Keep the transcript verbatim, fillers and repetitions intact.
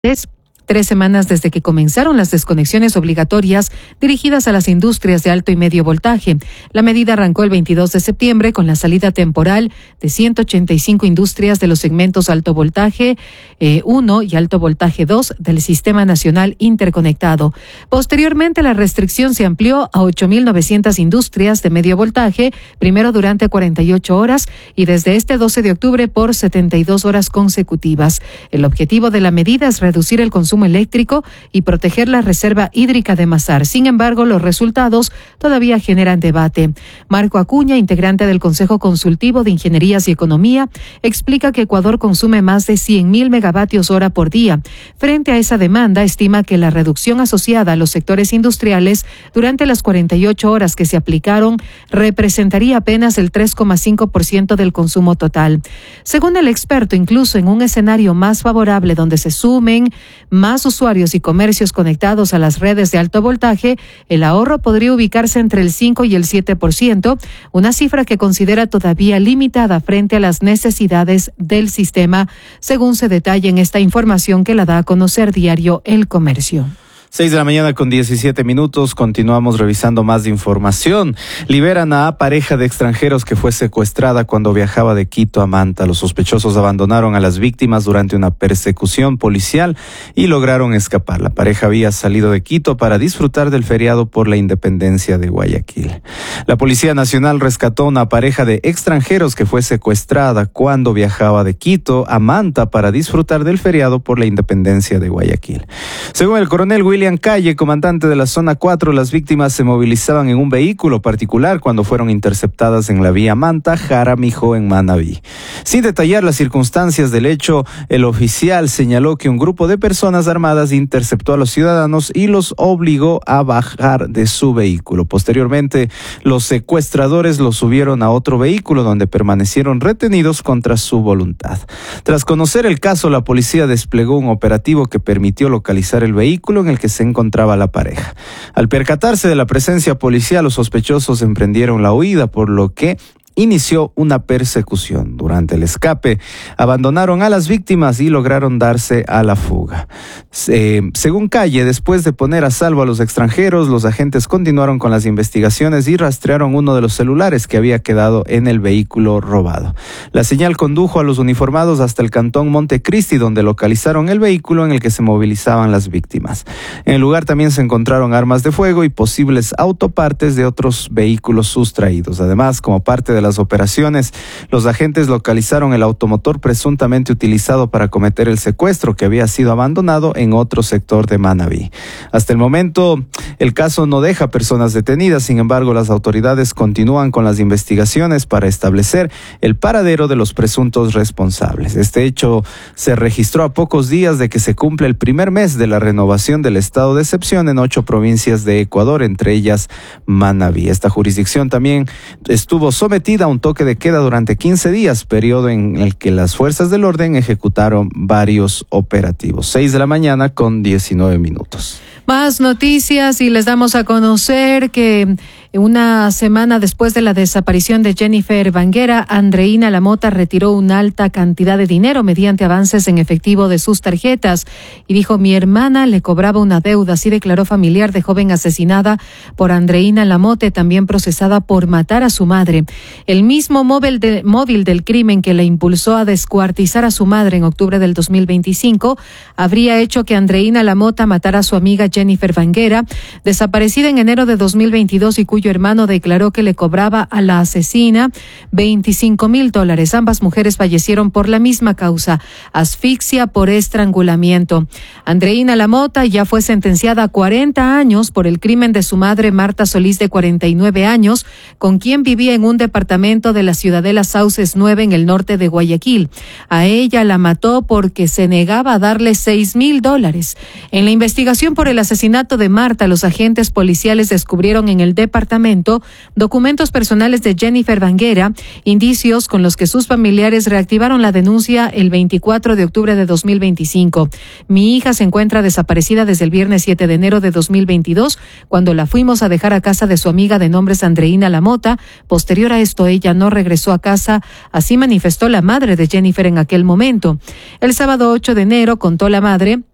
Tres semanas desde que comenzaron las desconexiones obligatorias dirigidas a las industrias de alto y medio voltaje. La medida arrancó el veintidós de septiembre con la salida temporal de ciento ochenta y cinco industrias de los segmentos alto voltaje eh, uno y alto voltaje dos del Sistema Nacional Interconectado. Posteriormente, la restricción se amplió a ocho mil novecientas industrias de medio voltaje, primero durante cuarenta y ocho horas y desde este doce de octubre por setenta y dos horas consecutivas. El objetivo de la medida es reducir el consumo eléctrico y proteger la reserva hídrica de Masar. Sin embargo, los resultados todavía generan debate. Marco Acuña, integrante del Consejo Consultivo de Ingenierías y Economía, explica que Ecuador consume más de cien mil megavatios hora por día. Frente a esa demanda, estima que la reducción asociada a los sectores industriales durante las cuarenta y ocho horas que se aplicaron representaría apenas el tres coma cinco por ciento del consumo total. Según el experto, incluso en un escenario más favorable donde se sumen más más usuarios y comercios conectados a las redes de alto voltaje, el ahorro podría ubicarse entre el cinco y el siete por ciento, una cifra que considera todavía limitada frente a las necesidades del sistema, según se detalla en esta información que la da a conocer diario El Comercio. Seis de la mañana con diecisiete minutos, continuamos revisando más de información. Liberan a pareja de extranjeros que fue secuestrada cuando viajaba de Quito a Manta. Los sospechosos abandonaron a las víctimas durante una persecución policial y lograron escapar. La pareja había salido de Quito para disfrutar del feriado por la independencia de Guayaquil. La Policía Nacional rescató a una pareja de extranjeros que fue secuestrada cuando viajaba de Quito a Manta para disfrutar del feriado por la independencia de Guayaquil. Según el coronel William William Calle, comandante de la zona cuatro, las víctimas se movilizaban en un vehículo particular cuando fueron interceptadas en la vía Manta, Jaramillo, en Manabí. Sin detallar las circunstancias del hecho, el oficial señaló que un grupo de personas armadas interceptó a los ciudadanos y los obligó a bajar de su vehículo. Posteriormente, los secuestradores los subieron a otro vehículo donde permanecieron retenidos contra su voluntad. Tras conocer el caso, la policía desplegó un operativo que permitió localizar el vehículo en el que se encontraba la pareja. Al percatarse de la presencia policial, los sospechosos emprendieron la huida, por lo que inició una persecución. Durante el escape, abandonaron a las víctimas y lograron darse a la fuga. Eh, según Calle, después de poner a salvo a los extranjeros, los agentes continuaron con las investigaciones y rastrearon uno de los celulares que había quedado en el vehículo robado. La señal condujo a los uniformados hasta el cantón Montecristi, donde localizaron el vehículo en el que se movilizaban las víctimas. En el lugar también se encontraron armas de fuego y posibles autopartes de otros vehículos sustraídos. Además, como parte de las operaciones, los agentes localizaron el automotor presuntamente utilizado para cometer el secuestro, que había sido abandonado en otro sector de Manabí. Hasta el momento, el caso no deja personas detenidas. Sin embargo, las autoridades continúan con las investigaciones para establecer el paradero de los presuntos responsables. Este hecho se registró a pocos días de que se cumple el primer mes de la renovación del estado de excepción en ocho provincias de Ecuador, entre ellas Manabí. Esta jurisdicción también estuvo sometida a un toque de queda durante quince días, periodo en el que las fuerzas del orden ejecutaron varios operativos. Seis de la mañana con diecinueve minutos. Más noticias y les damos a conocer que una semana después de la desaparición de Jennifer Vanguera, Andreina Lamota retiró una alta cantidad de dinero mediante avances en efectivo de sus tarjetas y dijo: mi hermana le cobraba una deuda. Así declaró familiar de joven asesinada por Andreina Lamote, también procesada por matar a su madre. El mismo móvil, de, móvil del crimen que le impulsó a descuartizar a su madre en octubre del dos mil veinticinco habría hecho que Andreina Lamota matara a su amiga Jennifer Vanguera, desaparecida en enero de dos mil veintidós y cuyo hermano declaró que le cobraba a la asesina veinticinco mil dólares. Ambas mujeres fallecieron por la misma causa, asfixia por estrangulamiento. Andreina Lamota ya fue sentenciada a cuarenta años por el crimen de su madre Marta Solís, de cuarenta y nueve años, con quien vivía en un departamento de la Ciudadela Sauces nueve en el norte de Guayaquil. A ella la mató porque se negaba a darle seis mil dólares. En la investigación por el asesinato de Marta, los agentes policiales descubrieron en el departamento documentos personales de Jennifer Vanguera, indicios con los que sus familiares reactivaron la denuncia el veinticuatro de octubre de dos mil veinticinco. Mi hija se encuentra desaparecida desde el viernes siete de enero de dos mil veintidós, cuando la fuimos a dejar a casa de su amiga de nombre Andreina Lamota. Posterior a esto, ella no regresó a casa, así manifestó la madre de Jennifer en aquel momento. El sábado ocho de enero, contó la madre,